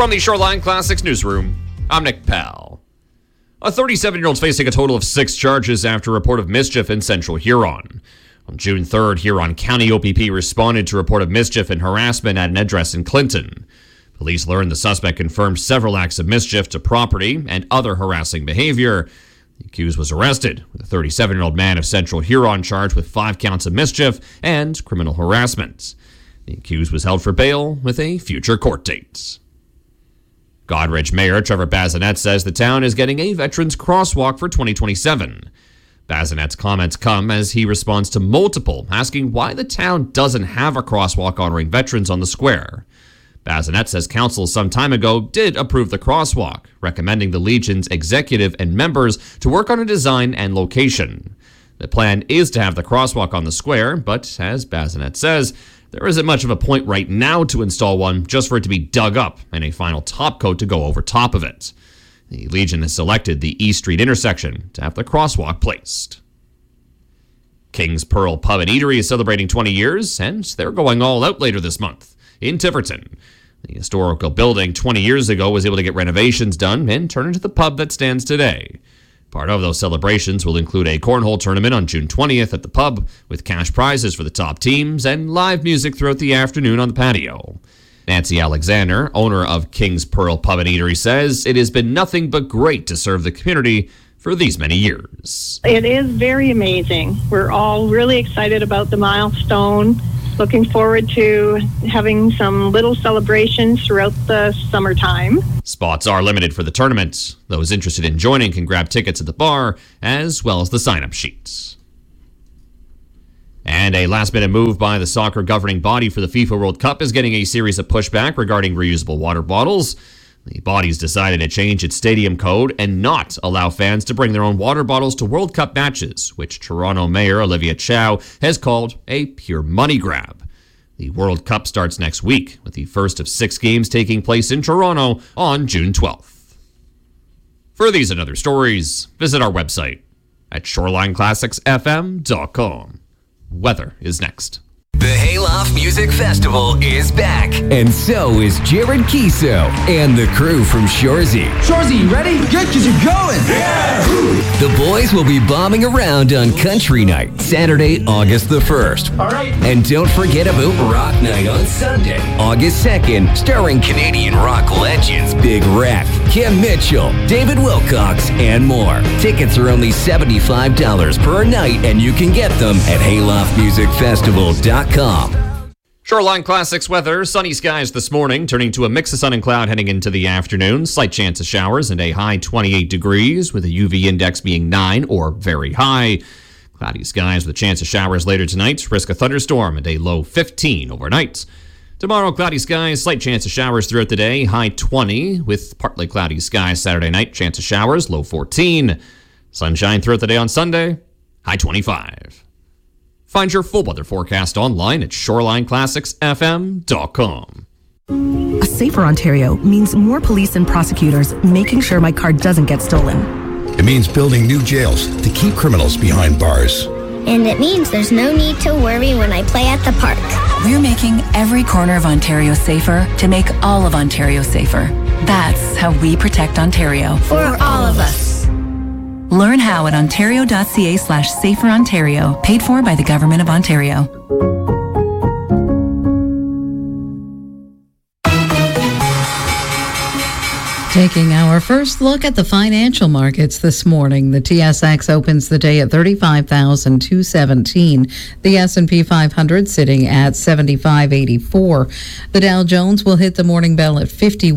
From the Shoreline Classics newsroom, I'm Nick Powell. A 37-year-old facing a total of 6 charges after a report of mischief in Central Huron. On June 3rd, Huron County OPP responded to a report of mischief and harassment at an address in Clinton. Police learned the suspect confirmed several acts of mischief to property and other harassing behavior. The accused was arrested, with a 37-year-old man of Central Huron charged with 5 counts of mischief and criminal harassment. The accused was held for bail with a future court date. Goderich Mayor Trevor Bazinet says the town is getting a Veterans Crosswalk for 2027. Bazinet's comments come as he responds to multiple asking why the town doesn't have a crosswalk honoring veterans on the square. Bazinet says council some time ago did approve the crosswalk, recommending the Legion's executive and members to work on a design and location. The plan is to have the crosswalk on the square, but as Bazinet says, there isn't much of a point right now to install one, just for it to be dug up and a final top coat to go over top of it. The Legion has selected the East Street intersection to have the crosswalk placed. King's Pearl Pub and Eatery is celebrating 20 years, and they're going all out later this month in Tiverton. The historical building 20 years ago was able to get renovations done and turn into the pub that stands today. Part of those celebrations will include a cornhole tournament on June 20th at the pub, with cash prizes for the top teams and live music throughout the afternoon on the patio. Nancy Alexander, owner of King's Pearl Pub and Eatery, says it has been nothing but great to serve the community for these many years. It is very amazing. We're all really excited about the milestone. Looking forward to having some little celebrations throughout the summertime. Spots are limited for the tournament. Those interested in joining can grab tickets at the bar, as well as the sign-up sheets. And a last-minute move by the soccer governing body for the FIFA World Cup is getting a series of pushback regarding reusable water bottles. The body's decided to change its stadium code and not allow fans to bring their own water bottles to World Cup matches, which Toronto Mayor Olivia Chow has called a pure money grab. The World Cup starts next week, with the first of 6 games taking place in Toronto on June 12th. For these and other stories, visit our website at shorelineclassicsfm.com. Weather is next. The Hayloft Music Festival is back. And so is Jared Kiso and the crew from Shorzy. Shorzy, you ready? Good, because you're going. Yeah! The boys will be bombing around on Country Night, Saturday, August the 1st. All right. And don't forget about Rock Night on Sunday, August 2nd, starring Canadian rock legends Big Wreck, Kim Mitchell, David Wilcox, and more. Tickets are only $75 per night, and you can get them at hayloftmusicfestival.com. Shoreline Classics weather, sunny skies this morning, turning to a mix of sun and cloud heading into the afternoon. Slight chance of showers and a high 28 degrees with a UV index being 9 or very high. Cloudy skies with a chance of showers later tonight. Risk of thunderstorm and a low 15 overnight. Tomorrow, cloudy skies, slight chance of showers throughout the day. High 20 with partly cloudy skies Saturday night. Chance of showers, low 14. Sunshine throughout the day on Sunday. High 25. Find your full weather forecast online at shorelineclassicsfm.com. A safer Ontario means more police and prosecutors making sure my car doesn't get stolen. It means building new jails to keep criminals behind bars. And it means there's no need to worry when I play at the park. We're making every corner of Ontario safer to make all of Ontario safer. That's how we protect Ontario. For all of us. Learn how at ontario.ca/saferontario, paid for by the Government of Ontario. Taking our first look at the financial markets this morning, the TSX opens the day at 35,217. The S&P 500 sitting at 7584. The Dow Jones will hit the morning bell at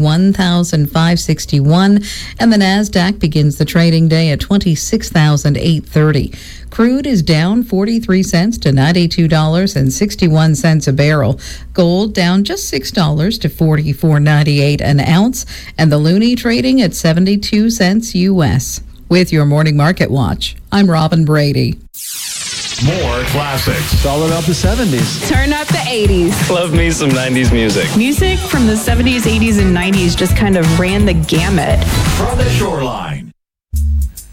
51,561, and the Nasdaq begins the trading day at 26,830. Crude is down 43 cents to $92.61 a barrel. Gold down just $6 to $44.98 an ounce, and the loonie trading at 72 cents U.S. With your Morning Market Watch, I'm Robin Brady. More classics. It's all about the 70s. Turn up the 80s. Love me some 90s music. Music from the 70s, 80s, and 90s just kind of ran the gamut. From the Shoreline.